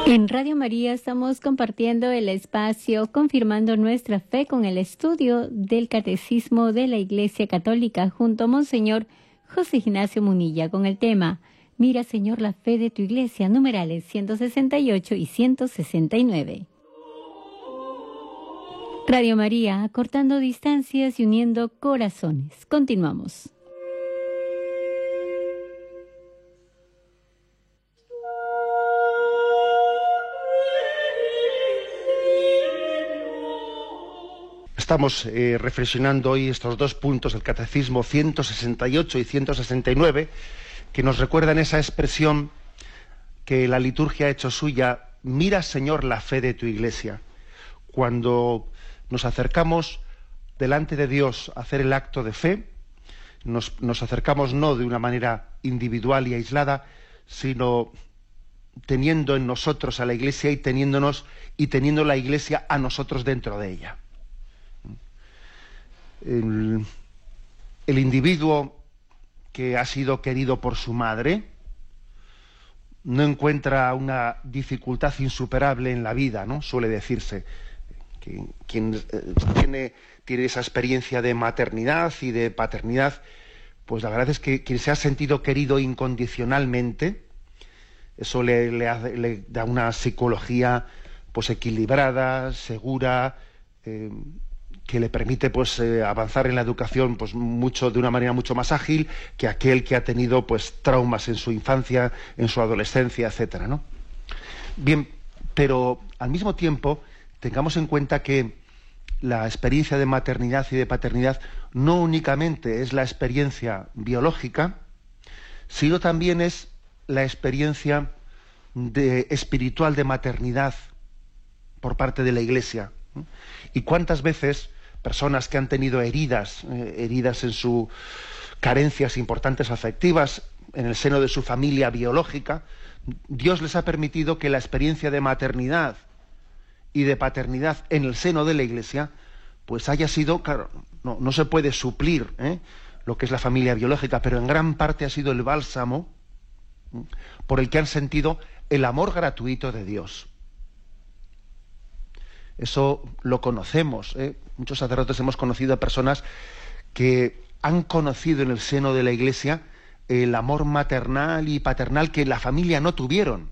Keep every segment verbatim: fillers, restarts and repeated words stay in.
En Radio María estamos compartiendo el espacio, confirmando nuestra fe con el estudio del Catecismo de la Iglesia Católica junto a Monseñor José Ignacio Munilla con el tema Mira, Señor, la fe de tu Iglesia, numerales ciento sesenta y ocho y ciento sesenta y nueve. Radio María, acortando distancias y uniendo corazones. Continuamos. Estamos eh, reflexionando hoy estos dos puntos del Catecismo ciento sesenta y ocho y ciento sesenta y nueve, que nos recuerdan esa expresión que la liturgia ha hecho suya: mira, Señor, la fe de tu Iglesia. Cuando nos acercamos delante de Dios a hacer el acto de fe, nos, nos acercamos no de una manera individual y aislada, sino teniendo en nosotros a la Iglesia y teniéndonos y teniendo la Iglesia a nosotros dentro de ella. El, el individuo que ha sido querido por su madre no encuentra una dificultad insuperable en la vida, ¿no? Suele decirse que quien eh, tiene, tiene esa experiencia de maternidad y de paternidad, pues la verdad es que quien se ha sentido querido incondicionalmente, eso le, le, hace, le da una psicología pues equilibrada, segura, eh, que le permite pues eh, avanzar en la educación pues mucho de una manera mucho más ágil que aquel que ha tenido pues traumas en su infancia, en su adolescencia, etcétera, ¿no? Bien, pero al mismo tiempo tengamos en cuenta que la experiencia de maternidad y de paternidad no únicamente es la experiencia biológica, sino también es la experiencia de, espiritual de maternidad por parte de la Iglesia. ¿Y cuántas veces personas que han tenido heridas, eh, heridas en sus carencias importantes afectivas, en el seno de su familia biológica, Dios les ha permitido que la experiencia de maternidad y de paternidad en el seno de la Iglesia, pues haya sido, claro, no, no se puede suplir ¿eh? lo que es la familia biológica, pero en gran parte ha sido el bálsamo ¿eh? por el que han sentido el amor gratuito de Dios. Eso lo conocemos, ¿eh? Muchos sacerdotes hemos conocido a personas que han conocido en el seno de la Iglesia el amor maternal y paternal que la familia no tuvieron.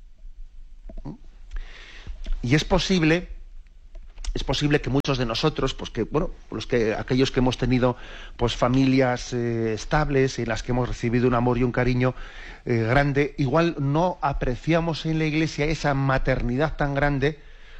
Y es posible, es posible que muchos de nosotros, pues que, bueno, los que, aquellos que hemos tenido pues familias eh, estables en las que hemos recibido un amor y un cariño eh, grande, igual no apreciamos en la Iglesia esa maternidad tan grande,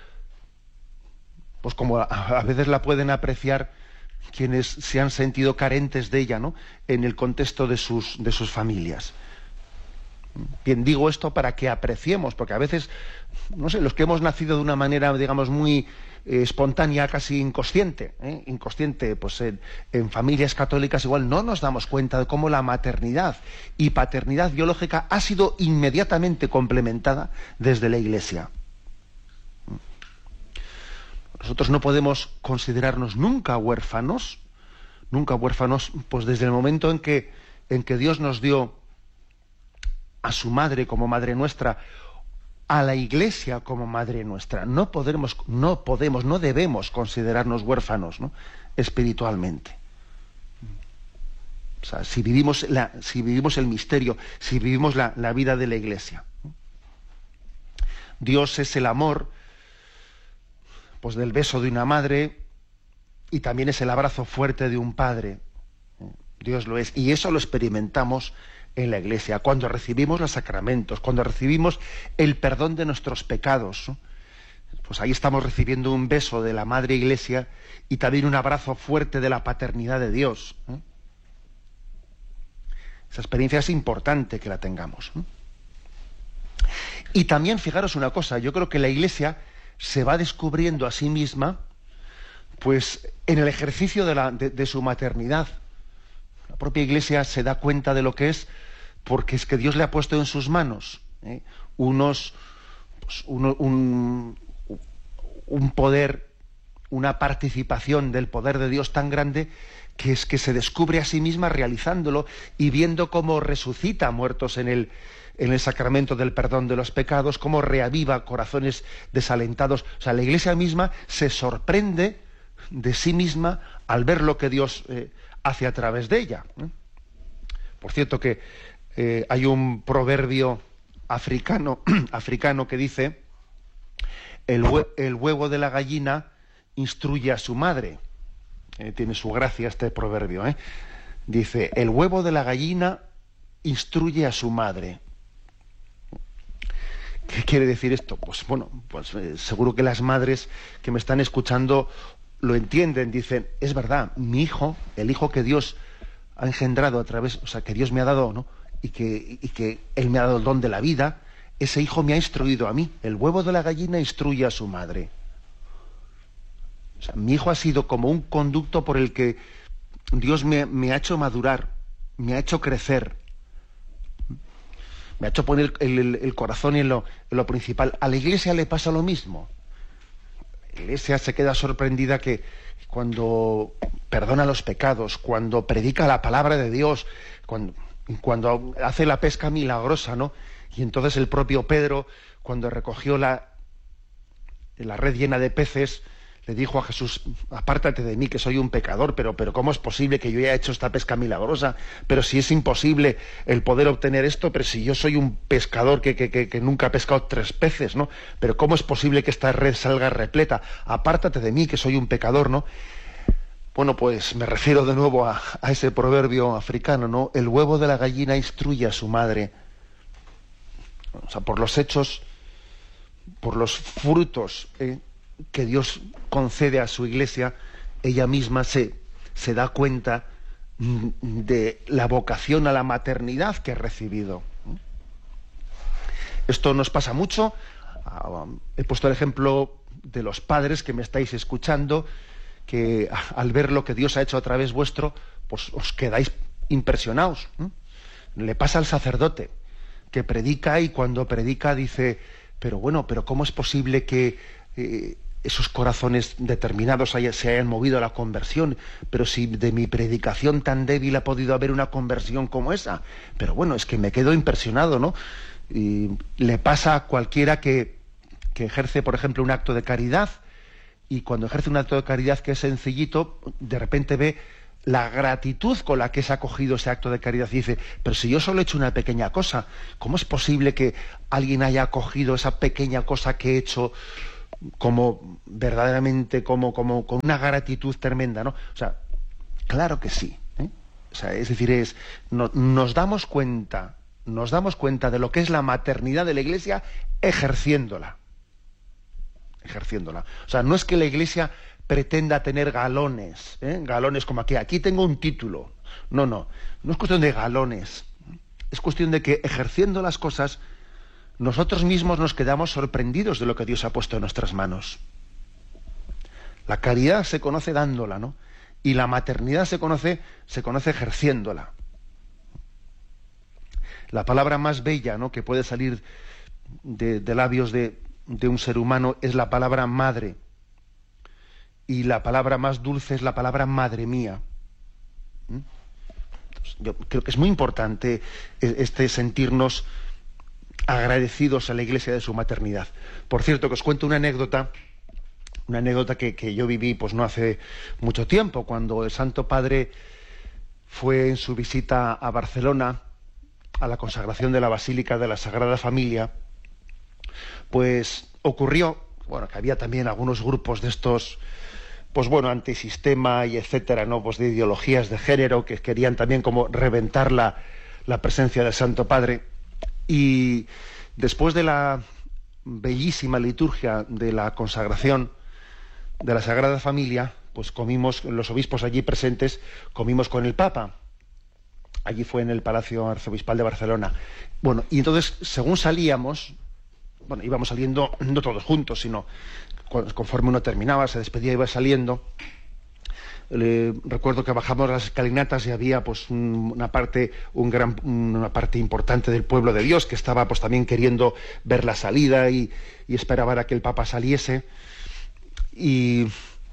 pues como a, a veces la pueden apreciar quienes se han sentido carentes de ella, ¿no? En el contexto de sus, de sus familias. Bien, digo esto para que apreciemos, porque a veces, no sé, los que hemos nacido de una manera, digamos, muy eh, espontánea, casi inconsciente, ¿eh? inconsciente, pues en, en familias católicas igual no nos damos cuenta de cómo la maternidad y paternidad biológica ha sido inmediatamente complementada desde la Iglesia. Nosotros no podemos considerarnos nunca huérfanos, nunca huérfanos, pues desde el momento en que, en que Dios nos dio a su madre como madre nuestra, a la Iglesia como madre nuestra. No podemos, no podemos, no debemos considerarnos huérfanos, ¿no? espiritualmente. O sea, si vivimos, la, si vivimos el misterio, si vivimos la, la vida de la Iglesia. Dios es el amor pues del beso de una madre y también es el abrazo fuerte de un padre. Dios lo es. Y eso lo experimentamos en la Iglesia, cuando recibimos los sacramentos, cuando recibimos el perdón de nuestros pecados, ¿no? Pues ahí estamos recibiendo un beso de la Madre Iglesia y también un abrazo fuerte de la paternidad de Dios, ¿eh? Esa experiencia es importante que la tengamos, ¿no? Y también, fijaros una cosa, yo creo que la Iglesia se va descubriendo a sí misma, pues en el ejercicio de, la, de, de su maternidad. La propia Iglesia se da cuenta de lo que es, porque es que Dios le ha puesto en sus manos ¿eh? unos, pues, uno, un, un poder, una participación del poder de Dios tan grande que es que se descubre a sí misma realizándolo y viendo cómo resucita muertos en el, en el sacramento del perdón de los pecados, cómo reaviva corazones desalentados. O sea, la Iglesia misma se sorprende de sí misma al ver lo que Dios eh, hace a través de ella. ¿eh? Por cierto que eh, hay un proverbio africano, africano que dice: el, hue- el huevo de la gallina instruye a su madre. Eh, tiene su gracia este proverbio. ¿eh? Dice: el huevo de la gallina instruye a su madre. ¿Qué quiere decir esto? Pues bueno, pues eh, seguro que las madres que me están escuchando lo entienden. Dicen: es verdad, mi hijo, el hijo que Dios ha engendrado a través, o sea, que Dios me ha dado, ¿no? Y que, y que Él me ha dado el don de la vida, ese hijo me ha instruido a mí. El huevo de la gallina instruye a su madre. O sea, mi hijo ha sido como un conducto por el que Dios me, me ha hecho madurar, me ha hecho crecer, me ha hecho poner el, el, el corazón en lo, en lo principal. A la Iglesia le pasa lo mismo. La Iglesia se queda sorprendida que cuando perdona los pecados, cuando predica la palabra de Dios, cuando, cuando hace la pesca milagrosa, ¿no? Y entonces el propio Pedro, cuando recogió la, la red llena de peces, le dijo a Jesús: apártate de mí, que soy un pecador. Pero, pero ¿cómo es posible que yo haya hecho esta pesca milagrosa? Pero si es imposible el poder obtener esto, pero si yo soy un pescador que, que, que, que nunca ha pescado tres peces, ¿no? Pero ¿cómo es posible que esta red salga repleta? Apártate de mí, que soy un pecador, ¿no? Bueno, pues me refiero de nuevo a, a ese proverbio africano, ¿no? El huevo de la gallina instruye a su madre. O sea, por los hechos, por los frutos, ¿eh? que Dios concede a su Iglesia, ella misma se, se da cuenta de la vocación a la maternidad que ha recibido. Esto nos pasa mucho. He puesto el ejemplo de los padres que me estáis escuchando, que al ver lo que Dios ha hecho a través vuestro, pues os quedáis impresionados. Le pasa al sacerdote, que predica, y cuando predica dice: pero bueno, pero ¿cómo es posible que eh, esos corazones determinados haya, se hayan movido a la conversión? Pero si de mi predicación tan débil ha podido haber una conversión como esa. Pero bueno, es que me quedo impresionado, ¿no? Y le pasa a cualquiera que, que ejerce, por ejemplo, un acto de caridad, y cuando ejerce un acto de caridad que es sencillito, de repente ve la gratitud con la que se ha acogido ese acto de caridad y dice: pero si yo solo he hecho una pequeña cosa, ¿cómo es posible que alguien haya acogido esa pequeña cosa que he hecho como verdaderamente, como, como con una gratitud tremenda, ¿no? O sea, claro que sí, ¿eh? O sea, es decir, es, no, nos damos cuenta, nos damos cuenta de lo que es la maternidad de la Iglesia ejerciéndola. ejerciéndola. O sea, no es que la Iglesia pretenda tener galones, ¿eh? galones como aquí, aquí tengo un título. No, no, no es cuestión de galones. Es cuestión de que ejerciendo las cosas, nosotros mismos nos quedamos sorprendidos de lo que Dios ha puesto en nuestras manos. La caridad se conoce dándola, ¿no? Y la maternidad se conoce, se conoce ejerciéndola. La palabra más bella, ¿no?, que puede salir de, de labios de, de un ser humano es la palabra madre. Y la palabra más dulce es la palabra madre mía. ¿Mm? Entonces, yo creo que es muy importante este sentirnos agradecidos a la Iglesia de su maternidad. Por cierto, que os cuento una anécdota, una anécdota que, que yo viví pues no hace mucho tiempo, cuando el Santo Padre fue en su visita a Barcelona a la consagración de la Basílica de la Sagrada Familia. Pues ocurrió, bueno, que había también algunos grupos de estos, pues bueno, antisistema y etcétera, ¿no?, pues de ideologías de género que querían también como reventar la, la presencia del Santo Padre. Y después de la bellísima liturgia de la consagración de la Sagrada Familia, pues comimos, los obispos allí presentes, comimos con el Papa. Allí fue en el Palacio Arzobispal de Barcelona. Bueno, y entonces, según salíamos, bueno, íbamos saliendo no todos juntos, sino conforme uno terminaba, se despedía, iba saliendo. Eh, recuerdo que bajamos las escalinatas y había pues un, una parte un gran una parte importante del pueblo de Dios que estaba pues también queriendo ver la salida y, y esperaban a que el Papa saliese. Y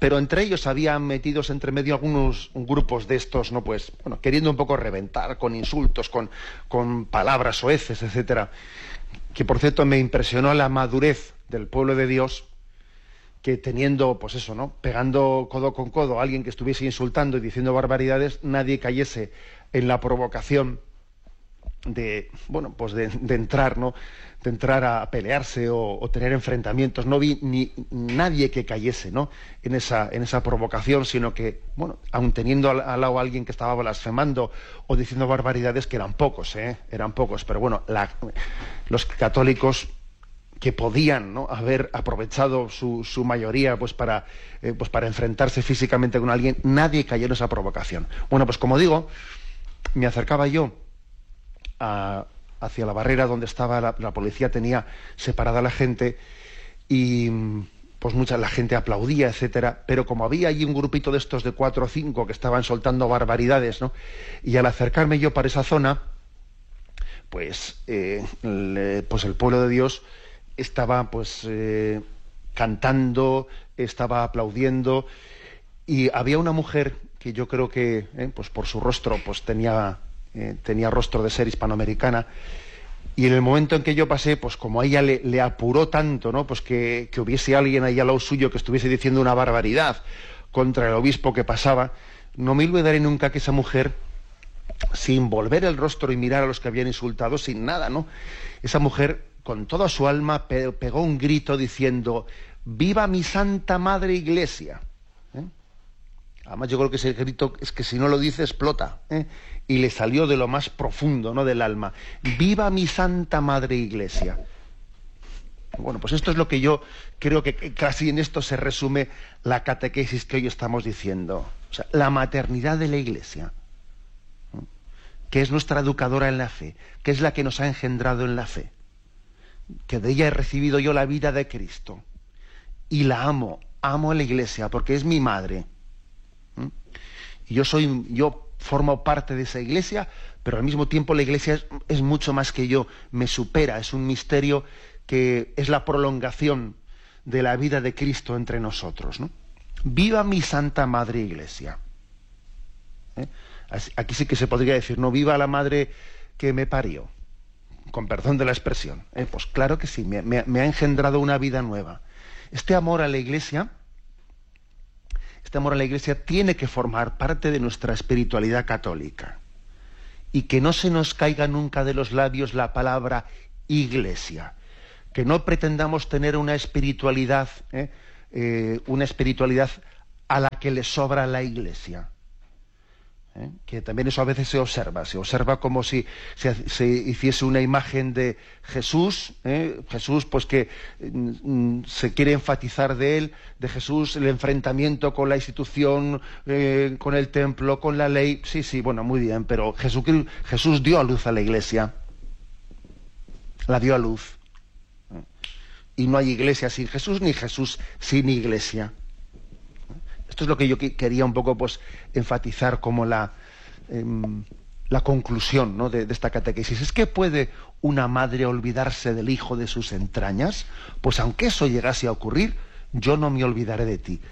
pero entre ellos había metidos entre medio algunos grupos de estos, no pues, bueno, queriendo un poco reventar con insultos, con, con palabras soeces, etcétera. Que por cierto me impresionó la madurez del pueblo de Dios, que teniendo, pues eso, ¿no?, pegando codo con codo a alguien que estuviese insultando y diciendo barbaridades, nadie cayese en la provocación de, bueno, pues de, de entrar, ¿no?, de entrar a pelearse o, o tener enfrentamientos. No vi ni nadie que cayese, ¿no?, en esa, en esa provocación, sino que, bueno, aun teniendo al, al lado a alguien que estaba blasfemando o diciendo barbaridades, que eran pocos, ¿eh? eran pocos, pero bueno, la, los católicos que podían, ¿no?, haber aprovechado su, su mayoría pues para, eh, pues para enfrentarse físicamente con alguien, nadie cayó en esa provocación. Bueno, pues como digo, me acercaba yo a, hacia la barrera donde estaba la, la policía, tenía separada a la gente y pues mucha la gente aplaudía, etcétera, pero como había allí un grupito de estos de cuatro o cinco que estaban soltando barbaridades, ¿no?, y al acercarme yo para esa zona, pues, eh, le, pues el pueblo de Dios estaba pues eh, cantando, estaba aplaudiendo, y había una mujer que yo creo que eh, pues por su rostro pues tenía eh, tenía rostro de ser hispanoamericana, y en el momento en que yo pasé, pues como a ella le, le apuró tanto, ¿no?, pues que, que hubiese alguien ahí al lado suyo que estuviese diciendo una barbaridad contra el obispo que pasaba, no me olvidaré nunca que esa mujer, sin volver el rostro y mirar a los que habían insultado, sin nada, ¿no?, esa mujer con toda su alma pe pegó un grito diciendo: ¡viva mi Santa Madre Iglesia! ¿Eh? Además yo creo que ese grito es que si no lo dice explota, ¿eh? Y le salió de lo más profundo, ¿no?, del alma. ¡Viva mi Santa Madre Iglesia! Bueno, pues esto es lo que yo creo que casi en esto se resume la catequesis que hoy estamos diciendo. O sea, la maternidad de la Iglesia, ¿eh?, que es nuestra educadora en la fe, que es la que nos ha engendrado en la fe, que de ella he recibido yo la vida de Cristo y la amo, amo a la Iglesia porque es mi madre. ¿Mm? Y yo soy, yo formo parte de esa Iglesia, pero al mismo tiempo la Iglesia es, es mucho más que yo, me supera, es un misterio que es la prolongación de la vida de Cristo entre nosotros, ¿no? Viva mi Santa Madre Iglesia. ¿Eh? Aquí sí que se podría decir, no, viva la madre que me parió, con perdón de la expresión. Eh, pues claro que sí, me, me, me ha engendrado una vida nueva. Este amor a la Iglesia, este amor a la Iglesia tiene que formar parte de nuestra espiritualidad católica. Y que no se nos caiga nunca de los labios la palabra Iglesia. Que no pretendamos tener una espiritualidad, eh, eh, una espiritualidad a la que le sobra la Iglesia. ¿Eh? Que también eso a veces se observa, se observa como si se, se hiciese una imagen de Jesús, ¿eh? Jesús pues que mm, se quiere enfatizar de él, de Jesús el enfrentamiento con la institución, eh, con el templo, con la ley, sí, sí, bueno, muy bien, pero Jesús, Jesús dio a luz a la Iglesia, la dio a luz, ¿eh? Y no hay Iglesia sin Jesús, ni Jesús sin Iglesia. Esto es lo que yo quería un poco pues enfatizar como la, eh, la conclusión, ¿no?, de, de esta catequesis. ¿Es que puede una madre olvidarse del hijo de sus entrañas? Pues aunque eso llegase a ocurrir, yo no me olvidaré de ti.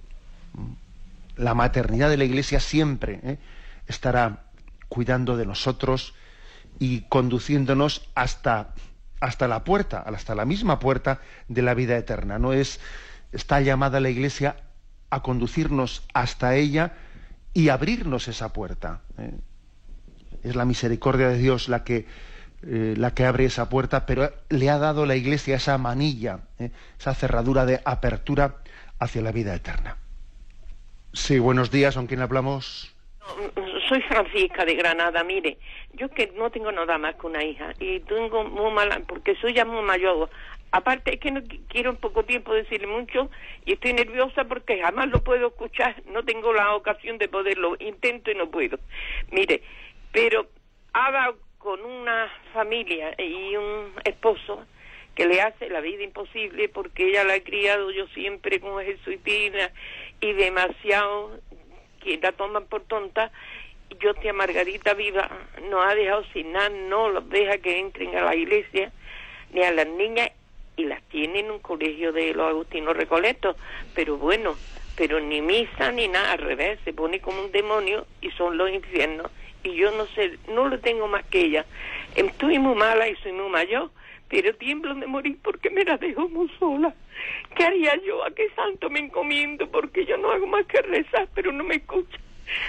La maternidad de la Iglesia siempre ¿eh? estará cuidando de nosotros y conduciéndonos hasta, hasta la puerta, hasta la misma puerta de la vida eterna. No es, está llamada la Iglesia a conducirnos hasta ella y abrirnos esa puerta. ¿eh? Es la misericordia de Dios la que, eh, la que abre esa puerta, pero le ha dado la Iglesia esa manilla, ¿eh? esa cerradura de apertura hacia la vida eterna. Sí, buenos días, ¿con quién hablamos? Soy Francisca de Granada. Mire, yo que no tengo nada más que una hija y tengo muy mala, porque soy ya muy mayor. Aparte es que no quiero en poco tiempo decirle mucho y estoy nerviosa porque jamás lo puedo escuchar, no tengo la ocasión de poderlo, intento y no puedo. Mire, pero habla con una familia y un esposo que le hace la vida imposible porque ella la he criado yo siempre como jesuitina y demasiado que la toman por tonta. Yo, tía Margarita viva, no ha dejado sin nada, no los deja que entren a la iglesia ni a las niñas, y las tiene en un colegio de los Agustinos Recoletos, pero bueno, pero ni misa ni nada, al revés, se pone como un demonio y son los infiernos. Y yo no sé, no lo tengo más que ella. Estoy muy mala y soy muy mayor, pero tiemblo de morir porque me la dejo muy sola. ¿Qué haría yo? ¿A qué santo me encomiendo? Porque yo no hago más que rezar, pero no me escucha.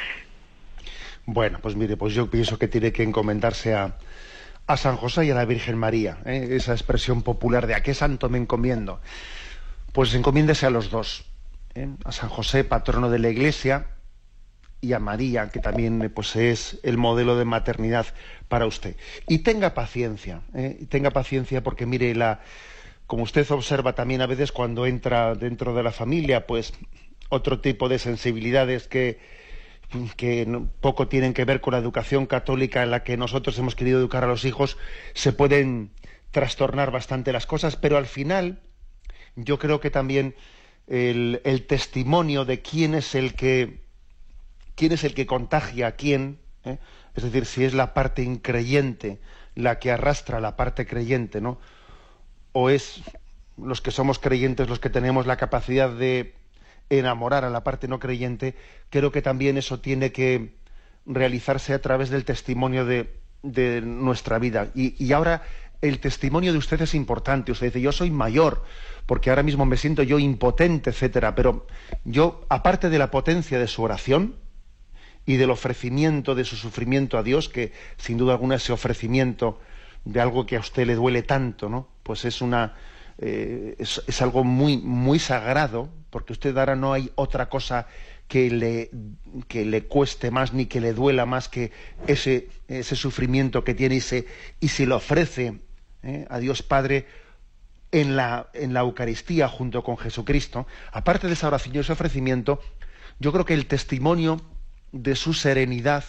Bueno, pues mire, pues yo pienso que tiene que encomendarse a, a San José y a la Virgen María, ¿eh? Esa expresión popular de ¿a qué santo me encomiendo? Pues encomiéndese a los dos, ¿eh? A San José, patrono de la Iglesia, y a María, que también pues es el modelo de maternidad para usted. Y tenga paciencia, ¿eh? tenga paciencia porque mire, la, como usted observa también a veces cuando entra dentro de la familia, pues otro tipo de sensibilidades que que no, poco tienen que ver con la educación católica en la que nosotros hemos querido educar a los hijos, se pueden trastornar bastante las cosas, pero al final yo creo que también el, el testimonio de quién es el que quién es el que contagia a quién, ¿eh? Es decir, si es la parte increyente la que arrastra a la parte creyente, ¿no? O es los que somos creyentes los que tenemos la capacidad de enamorar a la parte no creyente. Creo que también eso tiene que realizarse a través del testimonio de, de nuestra vida. Y, y ahora el testimonio de usted es importante. Usted dice, yo soy mayor, porque ahora mismo me siento yo impotente, etcétera. Pero yo, aparte de la potencia de su oración y del ofrecimiento de su sufrimiento a Dios, que sin duda alguna ese ofrecimiento de algo que a usted le duele tanto, ¿no? Pues es una eh, es, es algo muy muy sagrado, porque usted ahora no hay otra cosa que le que le cueste más ni que le duela más que ese ese sufrimiento que tiene y se y se lo ofrece ¿eh? a Dios Padre en la en la Eucaristía junto con Jesucristo. Aparte de esa oración y ese ofrecimiento, yo creo que el testimonio de su serenidad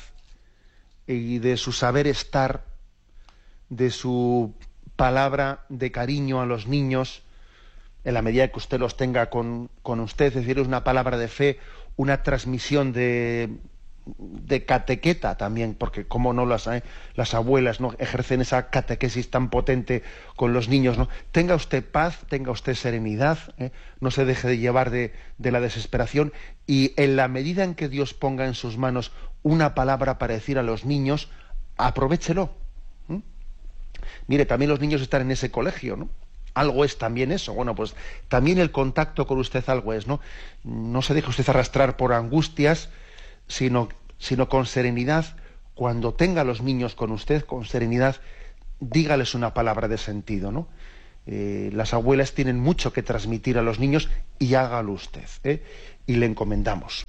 y de su saber estar, de su palabra de cariño a los niños, en la medida que usted los tenga con, con usted, es decir, es una palabra de fe, una transmisión de, de catequeta también, porque cómo no las, eh, las abuelas no ejercen esa catequesis tan potente con los niños, ¿no? Tenga usted paz, tenga usted serenidad, ¿eh? No se deje de llevar de, de la desesperación, y en la medida en que Dios ponga en sus manos una palabra para decir a los niños, aprovéchelo. ¿Mm? Mire, también los niños están en ese colegio, ¿no? Algo es también eso. Bueno, pues también el contacto con usted algo es, ¿no? No se deje usted arrastrar por angustias, sino, sino con serenidad. Cuando tenga a los niños con usted, con serenidad, dígales una palabra de sentido, ¿no? Eh, las abuelas tienen mucho que transmitir a los niños y hágalo usted, ¿eh? Y le encomendamos.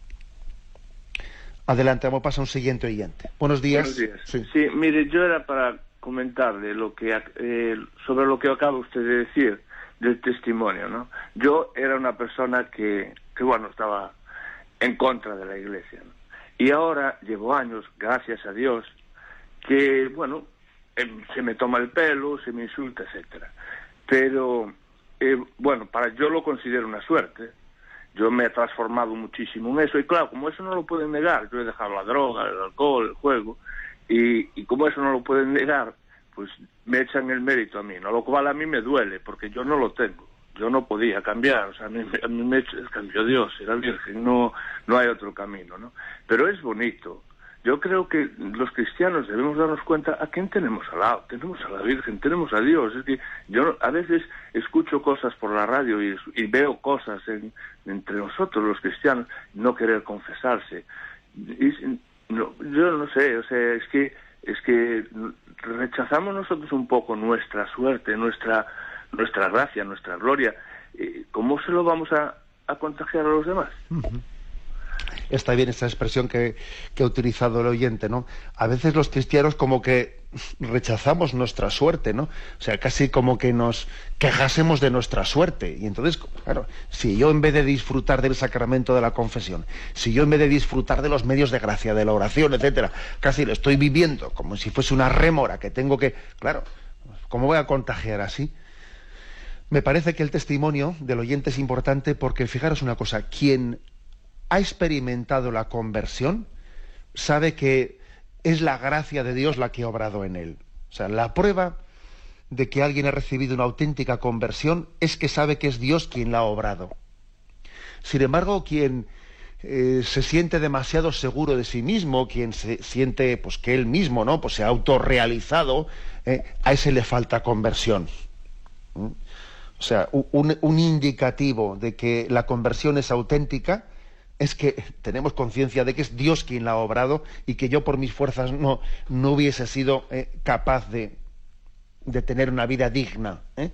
Adelante, vamos a pasar a un siguiente oyente. Buenos días. Buenos días. Sí, sí mire, yo era para comentarle lo que eh, sobre lo que acaba usted de decir del testimonio, ¿no? Yo era una persona que, que bueno, estaba en contra de la Iglesia, ¿no? Y ahora llevo años, gracias a Dios, que, bueno, eh, se me toma el pelo, se me insulta, etcétera. Pero, eh, bueno, para yo lo considero una suerte. Yo me he transformado muchísimo en eso, y claro, como eso no lo pueden negar, yo he dejado la droga, el alcohol, el juego, y, y como eso no lo pueden negar, pues me echan el mérito a mí, ¿no? Lo cual a mí me duele, porque yo no lo tengo, yo no podía cambiar, o sea, a mí, a mí me cambió Dios y la Virgen, no, no hay otro camino, ¿no? Pero es bonito. Yo creo que los cristianos debemos darnos cuenta a quién tenemos al lado. Tenemos a la Virgen, tenemos a Dios. Es que yo a veces escucho cosas por la radio y, y veo cosas en, entre nosotros los cristianos, no querer confesarse. Y, no, yo no sé, o sea, es que es que rechazamos nosotros un poco nuestra suerte, nuestra nuestra gracia, nuestra gloria. ¿Cómo se lo vamos a, a contagiar a los demás? Uh-huh. Está bien esta expresión que, que ha utilizado el oyente, ¿no? A veces los cristianos como que rechazamos nuestra suerte, ¿no? O sea, casi como que nos quejásemos de nuestra suerte. Y entonces, claro, si yo en vez de disfrutar del sacramento de la confesión, si yo en vez de disfrutar de los medios de gracia, de la oración, etcétera, casi lo estoy viviendo como si fuese una rémora que tengo que... Claro, ¿cómo voy a contagiar así? Me parece que el testimonio del oyente es importante porque, fijaros una cosa, quien ha experimentado la conversión sabe que es la gracia de Dios la que ha obrado en él. O sea, la prueba de que alguien ha recibido una auténtica conversión es que sabe que es Dios quien la ha obrado. Sin embargo, quien eh, se siente demasiado seguro de sí mismo, quien se siente pues que él mismo, ¿no?, pues se ha autorrealizado, eh, a ese le falta conversión. ¿Mm? O sea, un, un indicativo de que la conversión es auténtica es que tenemos conciencia de que es Dios quien la ha obrado y que yo por mis fuerzas no, no hubiese sido eh, capaz de, de tener una vida digna. ¿eh?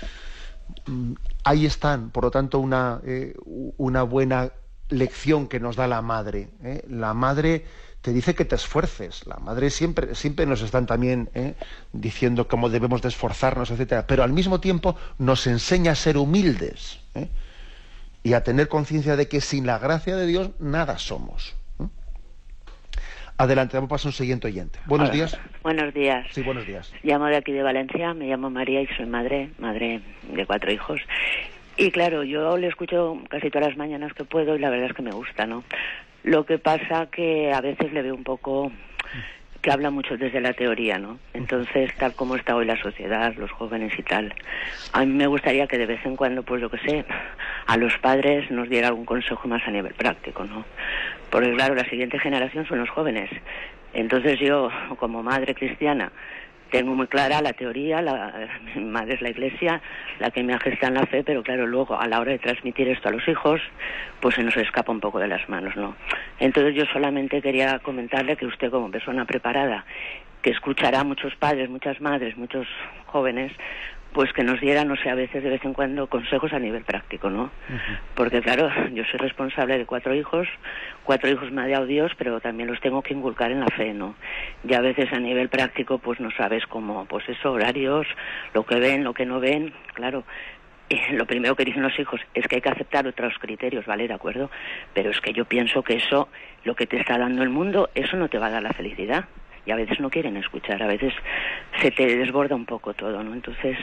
Ahí están, por lo tanto, una, eh, una buena lección que nos da la madre. ¿eh? La madre te dice que te esfuerces. La madre siempre, siempre nos están también ¿eh? diciendo cómo debemos de esforzarnos, etcétera. Pero al mismo tiempo nos enseña a ser humildes. ¿eh? Y a tener conciencia de que sin la gracia de Dios nada somos. ¿eh? Adelante, vamos a pasar a un siguiente oyente. Buenos Hola. días. Buenos días. Sí, buenos días. Llamo de aquí de Valencia, me llamo María y soy madre, madre de cuatro hijos. Y claro, yo le escucho casi todas las mañanas que puedo y la verdad es que me gusta, ¿no? Lo que pasa que a veces le veo un poco que habla mucho desde la teoría, ¿no? Entonces, tal como está hoy la sociedad, los jóvenes y tal, a mí me gustaría que de vez en cuando, pues yo qué sé, a los padres nos diera algún consejo más a nivel práctico, ¿no? Porque claro, la siguiente generación son los jóvenes. Entonces yo, como madre cristiana, tengo muy clara la teoría, la, mi madre es la Iglesia, la que me gesta en la fe, pero claro, luego a la hora de transmitir esto a los hijos, pues se nos escapa un poco de las manos, ¿no? Entonces yo solamente quería comentarle que usted, como persona preparada, que escuchará a muchos padres, muchas madres, muchos jóvenes, pues que nos diera, no sé, a veces de vez en cuando consejos a nivel práctico, ¿no? Uh-huh. Porque claro, yo soy responsable de cuatro hijos, cuatro hijos me ha dado Dios, pero también los tengo que inculcar en la fe, ¿no? Y a veces a nivel práctico, pues no sabes cómo, pues eso, horarios, lo que ven, lo que no ven, claro. Eh, lo primero que dicen los hijos es que hay que aceptar otros criterios, ¿vale? De acuerdo, pero es que yo pienso que eso, lo que te está dando el mundo, eso no te va a dar la felicidad. Y a veces no quieren escuchar, a veces se te desborda un poco todo, ¿no? Entonces,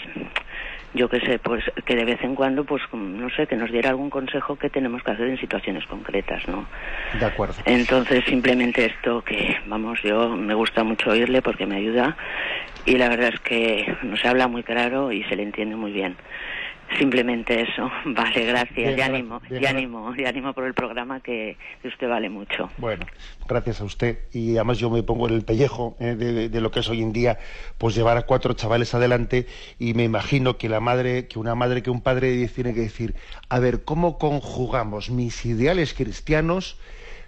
yo qué sé, pues que de vez en cuando, pues no sé, que nos diera algún consejo que tenemos que hacer en situaciones concretas, ¿no? De acuerdo. Entonces, simplemente esto que, vamos, yo me gusta mucho oírle porque me ayuda y la verdad es que nos habla muy claro y se le entiende muy bien. Simplemente eso. Vale, gracias. Bien, y ánimo, bien, y ánimo, y ánimo por el programa que, que usted vale mucho. Bueno, gracias a usted. Y además yo me pongo en el pellejo eh, de, de lo que es hoy en día, pues llevar a cuatro chavales adelante y me imagino que la madre, que una madre, que un padre tiene que decir, a ver, ¿cómo conjugamos mis ideales cristianos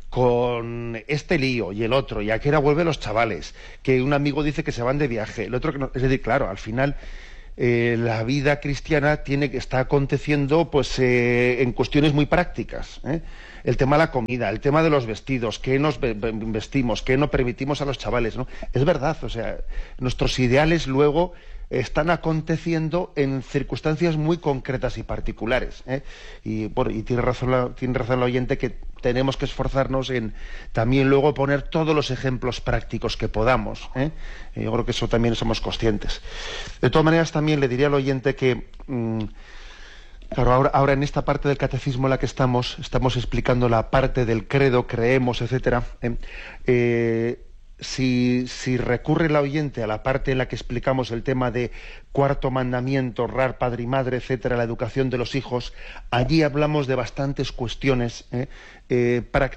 con este lío y el otro? Y a qué hora vuelven los chavales, que un amigo dice que se van de viaje, el otro que no. Es decir, claro, al final Eh, la vida cristiana tiene que está aconteciendo pues eh, en cuestiones muy prácticas, ¿eh? El tema de la comida, el tema de los vestidos, qué nos vestimos, qué no permitimos a los chavales, ¿no? Es verdad, o sea, nuestros ideales luego están aconteciendo en circunstancias muy concretas y particulares, ¿eh? Y, bueno, y tiene razón la, tiene razón el oyente que tenemos que esforzarnos en también luego poner todos los ejemplos prácticos que podamos, ¿eh? Y yo creo que eso también somos conscientes. De todas maneras, también le diría al oyente que mmm, claro, ahora, ahora en esta parte del catecismo en la que estamos, estamos explicando la parte del credo, creemos, etcétera. ¿eh? Eh, si, si recurre el oyente a la parte en la que explicamos el tema de cuarto mandamiento, honrar padre y madre, etcétera, la educación de los hijos, allí hablamos de bastantes cuestiones ¿eh? Eh, prácticas